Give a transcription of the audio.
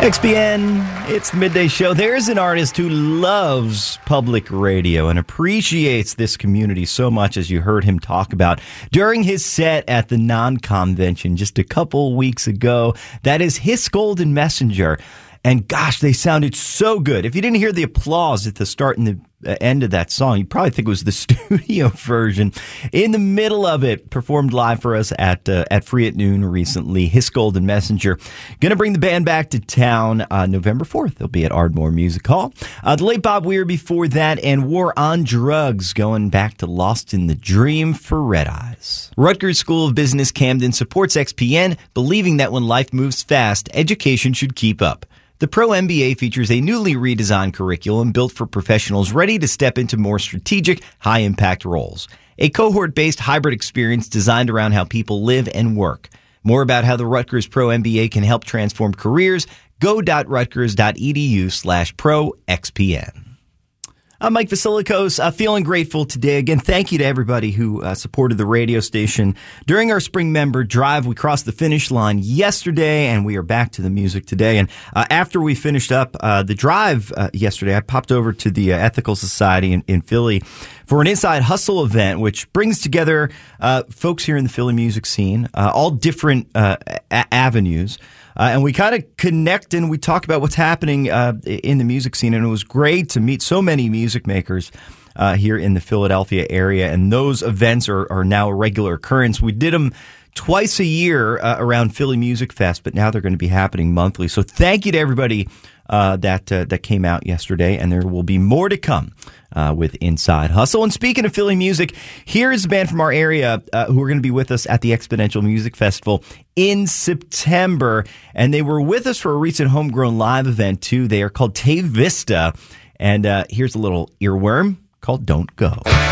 XPN, it's the Midday Show. There's an artist who loves public radio and appreciates this community so much, as you heard him talk about during his set at the Non-Convention just a couple weeks ago. That is Hiss Golden Messenger. And gosh, they sounded so good. If you didn't hear the applause at the start and the end of that song, you probably think it was the studio version. In the middle of it, performed live for us at Free at Noon recently. Hiss Golden Messenger. Going to bring the band back to town November 4th. They'll be at Ardmore Music Hall. The late Bob Weir before that, and War on Drugs, going back to Lost in the Dream for Red Eyes. Rutgers School of Business Camden supports XPN, believing that when life moves fast, education should keep up. The Pro MBA features a newly redesigned curriculum built for professionals ready to step into more strategic, high-impact roles. A cohort-based hybrid experience designed around how people live and work. More about how the Rutgers Pro MBA can help transform careers, go.rutgers.edu/ProXPN. I'm Mike Vasilikos, feeling grateful today. Again, thank you to everybody who supported the radio station. During our spring member drive, we crossed the finish line yesterday, and we are back to the music today. And after we finished up the drive yesterday, I popped over to the Ethical Society in Philly for an Inside Hustle event, which brings together folks here in the Philly music scene, all different avenues. And we kind of connect and we talk about what's happening in the music scene. And it was great to meet so many music makers here in the Philadelphia area. And those events are now a regular occurrence. We did them twice a year around Philly Music Fest, but now they're going to be happening monthly. So thank you to everybody that came out yesterday. And there will be more to come with Inside Hustle. And speaking of Philly music, here is a band from our area who are going to be with us at the Exponential Music Festival in September. And they were with us for a recent Homegrown Live event, too. They are called Tay Vista. And here's a little earworm called Don't Go.